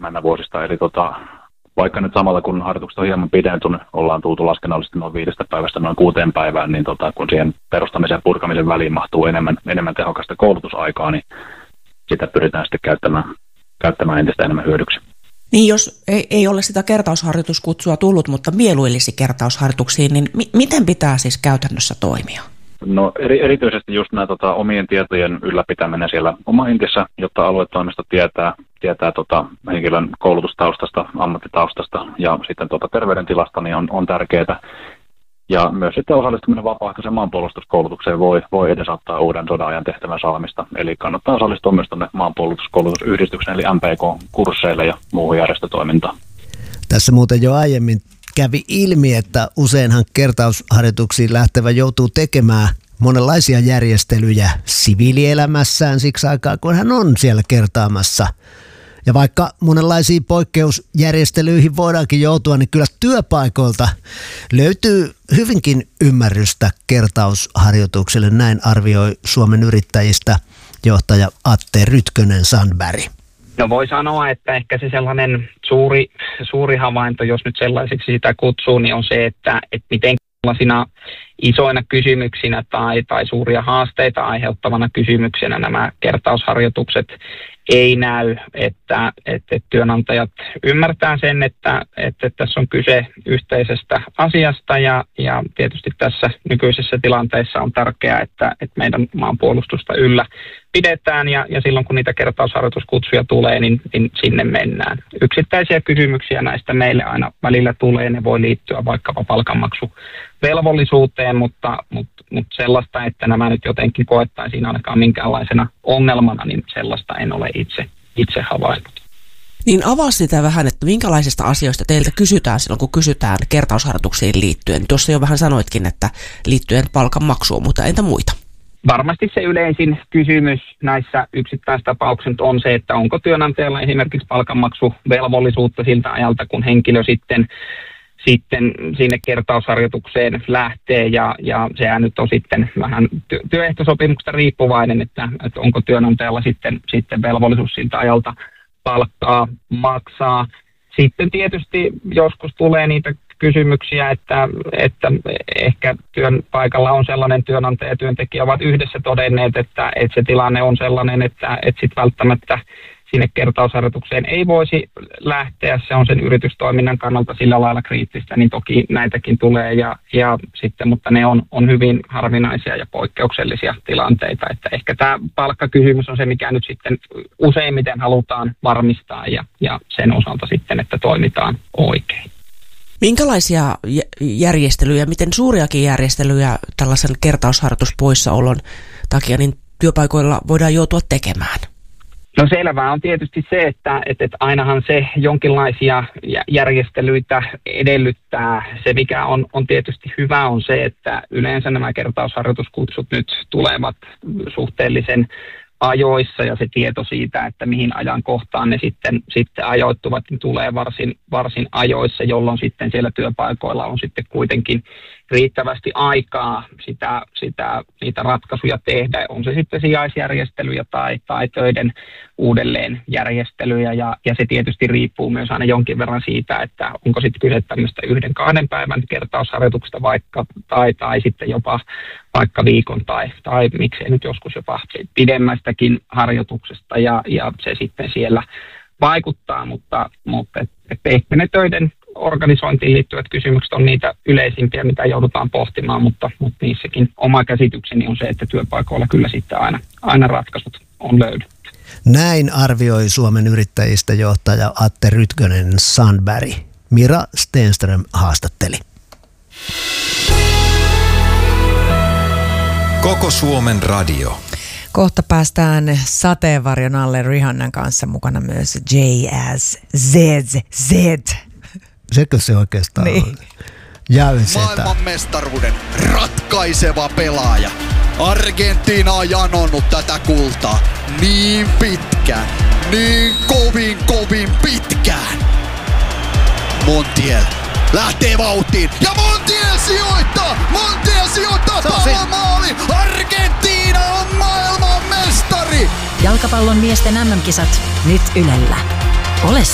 männävuosista. Eli vaikka nyt samalla kun harjoitukset on hieman pidentynyt, ollaan tultu laskennallisesti noin 5 päivästä noin 6 päivään, niin kun siihen perustamisen ja purkamisen väliin mahtuu enemmän tehokasta koulutusaikaa, niin sitä pyritään sitten käyttämään entistä enemmän hyödyksi. Niin jos ei ole sitä kertausharjoituskutsua tullut, mutta mieluillisi kertausharjoituksiin, niin miten pitää siis käytännössä toimia? No erityisesti just nämä omien tietojen ylläpitäminen siellä omaintissä, jotta aluetoimisto tietää henkilön koulutustaustasta, ammattitaustasta ja sitten terveydentilasta, niin on tärkeää. Ja myös sitten osallistuminen vapaaehtoiseen maanpuolustuskoulutukseen voi edesauttaa uuden sodan-ajan tehtävän saamista. Eli kannattaa osallistua myös tuonne maanpuolustuskoulutusyhdistyksen eli MPK-kursseille ja muuhun järjestötoimintaan. Tässä muuten jo aiemmin kävi ilmi, että useinhan kertausharjoituksiin lähtevä joutuu tekemään monenlaisia järjestelyjä siviilielämässään siksi aikaa, kun hän on siellä kertaamassa. Ja vaikka monenlaisiin poikkeusjärjestelyihin voidaankin joutua, niin kyllä työpaikoilta löytyy hyvinkin ymmärrystä kertausharjoitukselle. Näin arvioi Suomen Yrittäjistä johtaja Atte Rytkönen-Sandberg. No voi sanoa, että ehkä se sellainen suuri havainto, jos nyt sellaisiksi sitä kutsuu, niin on se, että miten sellaisina isoina kysymyksinä tai suuria haasteita aiheuttavana kysymyksenä nämä kertausharjoitukset ei näy, että työnantajat ymmärtää sen, että tässä on kyse yhteisestä asiasta ja tietysti tässä nykyisessä tilanteessa on tärkeää, että meidän maanpuolustusta yllä pidetään ja silloin kun niitä kertausharjoituskutsuja tulee, niin sinne mennään. Yksittäisiä kysymyksiä näistä meille aina välillä tulee, ne voi liittyä vaikkapa palkanmaksuvelvollisuuteen, mutta sellaista, että nämä nyt jotenkin koettaisiin ainakaan minkäänlaisena ongelmana, niin sellaista en ole itse havainnut. Niin avaa sitä vähän, että minkälaisista asioista teiltä kysytään silloin, kun kysytään kertausharjoituksiin liittyen. Tuossa jo vähän sanoitkin, että liittyen palkanmaksuun, mutta entä muita? Varmasti se yleisin kysymys näissä yksittäistapauksissa on se, että onko työnantajalla esimerkiksi palkanmaksuvelvollisuutta siltä ajalta, kun henkilö sitten sinne kertausharjoitukseen lähtee ja sehän nyt on sitten vähän työehtosopimuksesta riippuvainen, että onko työnantajalla sitten velvollisuus siltä ajalta palkkaa maksaa. Sitten tietysti joskus tulee niitä kysymyksiä, että ehkä työn paikalla on sellainen työnantaja ja työntekijä ovat yhdessä todenneet, että se tilanne on sellainen, että sitten välttämättä sinne kertausharjoitukseen ei voisi lähteä. Se on sen yritystoiminnan kannalta sillä lailla kriittistä, niin toki näitäkin tulee ja sitten, mutta ne on hyvin harvinaisia ja poikkeuksellisia tilanteita. Että ehkä tämä palkkakysymys on se, mikä nyt sitten useimmiten halutaan varmistaa ja sen osalta sitten, että toimitaan oikein. Minkälaisia järjestelyjä, miten suuriakin järjestelyjä tällaisen kertausharjoituspoissaolon takia niin työpaikoilla voidaan joutua tekemään? No selvää on tietysti se, että ainahan se jonkinlaisia järjestelyitä edellyttää. Se mikä on tietysti hyvä on se, että yleensä nämä kertausharjoituskutsut nyt tulevat suhteellisen ajoissa ja se tieto siitä, että mihin ajankohtaan ne sitten ajoittuvat, niin tulee varsin ajoissa, jolloin sitten siellä työpaikoilla on sitten kuitenkin riittävästi aikaa niitä ratkaisuja tehdä. On se sitten sijaisjärjestelyjä tai töiden uudelleenjärjestelyjä ja se tietysti riippuu myös aina jonkin verran siitä, että onko sitten kyse tämmöistä 1-2 päivän kertausharjoituksesta vaikka tai sitten jopa vaikka viikon tai miksei nyt joskus jopa pidemmästäkin harjoituksesta ja se sitten siellä vaikuttaa, mutta ehkä ne töiden organisointiin liittyvät kysymykset on niitä yleisimpiä, mitä joudutaan pohtimaan, mutta niissäkin oma käsitykseni on se, että työpaikoilla kyllä sitten aina ratkaisut on löydetty. Näin arvioi Suomen Yrittäjistä johtaja Atte Rytkönen-Sandberg. Mira Stenström haastatteli. Koko Suomen radio. Kohta päästään sateenvarjon alle Rihannan kanssa, mukana myös J.S.Z. Sekö se oikeastaan niin on? Maailmanmestaruuden ratkaiseva pelaaja. Argentiina on janonnut tätä kultaa niin pitkään, niin kovin pitkään. Montiel lähtee vauhtiin ja Montiel sijoittaa pallon maali. Argentiina on maailmanmestari. Jalkapallon miesten MM-kisat nyt Ylellä. Ole